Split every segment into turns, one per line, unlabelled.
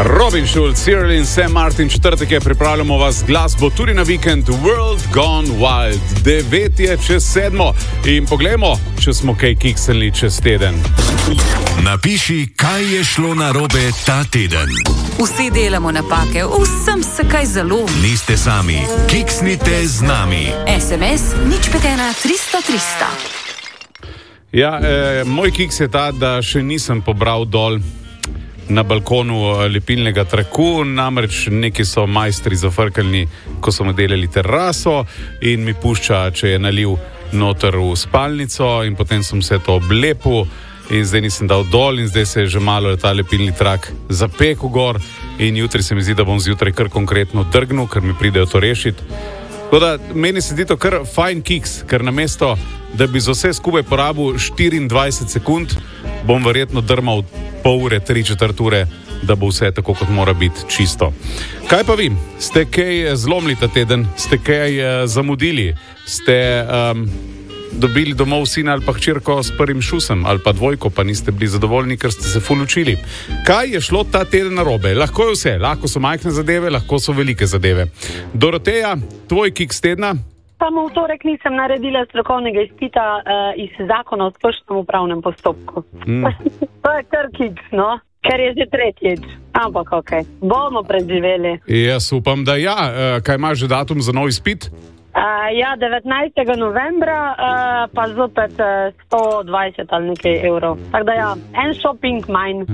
Robin Schulz, Cyril in Sam Martin, četrtek je, pripravljamo vas glasbo tudi na vikend World Gone Wild. 9 je čez 7 in poglejmo, če smo kaj kiksali čez teden.
Napiši, kaj je šlo narobe ta teden.
Vsi delamo napake, vsem se kaj zalomi.
Niste sami, kiksnite z nami.
SMS 051 300 300.
Ja, moj kiks je ta, da še nisem pobral dol na balkonu lepilnega traku, namreč neki so majstri zafrkljni, ko so mu delali teraso in mi pušča, če je naliv noter v spalnico in potem sem se to oblepil in zdaj nisem dal dol in zdaj se je že malo ta lepilni trak zapekel gor in jutri se mi zdi, da bom zjutraj kar konkretno drgnil, ker mi pridejo to rešiti. Tako da meni se zdi to kar fajn kiks, ker namesto, da bi za vse skupaj porabil 24 sekund, bom verjetno drmal pol ure, 3/4 ure, da bo vse tako, kot mora biti čisto. Kaj pa vi? Ste kaj zlomili ta teden? Ste kaj zamudili? Ste dobili domov sina ali pa hčerko s prvim šusem ali pa dvojko, pa niste bili zadovoljni, ker ste se ful učili? Kaj je šlo ta teden narobe? Lahko je vse. Lahko so majhne zadeve, lahko so velike zadeve. Doroteja, tvoj kiks tedna?
Samo v torek nisem naredila strokovnega izpita iz zakona o splošnem upravnem postopku. To je kar kiks, no? Ker je že tretjič. Ampak okej, bomo preživeli.
Jaz upam, da ja. Kaj imaš že datum za nov izpit?
Ja, 19. novembra, pa zopet 120 ali nekaj evrov. Tako da ja, en shopping manj.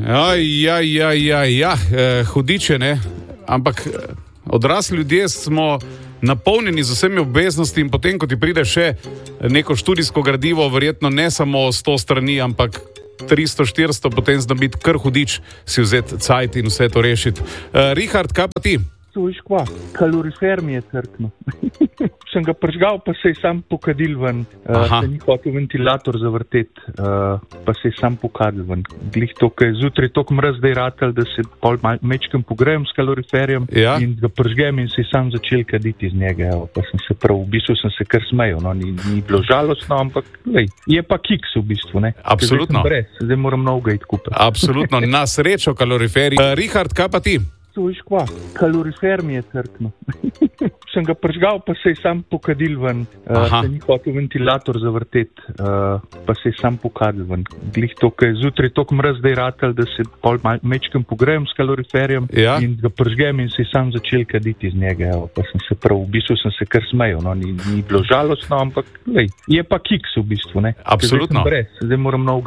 Hudiče, ne? Ampak odrasli ljudje smo napolnjeni z vsemi obveznosti in potem, ko ti pride še neko študijsko gradivo, verjetno ne samo 100 strani, ampak 300-400, potem zna biti kar hudič si vzeti cajt in vse to rešiti. Richard, kaj pa ti?
Viš kva, kalorifer mi je crknil. Sem ga pržgal, pa se je sam pokadil ven. Se ni hotel ventilator zavrteti, pa se je sam pokadil ven. Glih to, ker je zjutraj toliko mraz, da je ratal, da se pol mečkem pogrejem s kaloriferjem in ga pržgem in se je sam začel kaditi iz njega. Pa sem se prav, v bistvu sem se kar smejal. No, ni bilo žalostno, ampak lej, je pa kiks v bistvu, ne.
Absolutno.
Zdaj moram novega iti kupiti.
Absolutno, na srečo kaloriferi. Richard, kaj pa ti?
Viš kva, kalorifer mi je crknil. Sem ga pržgal, pa se je sam pokadil ven. Se ni hotel ventilator zavrteti, pa se je sam pokadil ven. Glih to, ker je zjutraj toliko mraz, da je ratal, da se pol mečkem pogrejem s kaloriferjem in ga pržgem in se je sam začel kaditi iz njega. Pa sem se prav, v bistvu sem se kar smejal. No, ni bilo žalostno, ampak lej, je pa kiks v bistvu, ne.
Absolutno.
Zdaj moram novega